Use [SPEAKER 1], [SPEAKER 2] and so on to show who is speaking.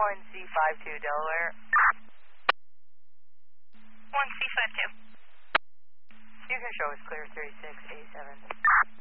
[SPEAKER 1] 1C52 Delaware.
[SPEAKER 2] 1C52.
[SPEAKER 1] You can show us clear 3687.